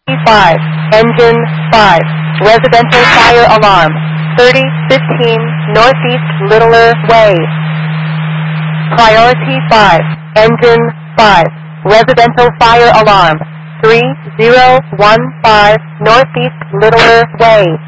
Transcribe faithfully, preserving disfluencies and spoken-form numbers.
five, engine five, residential fire alarm, thirty fifteen Northeast Littler Way. Priority five, engine five, residential fire alarm, three zero one five Northeast Littler Way.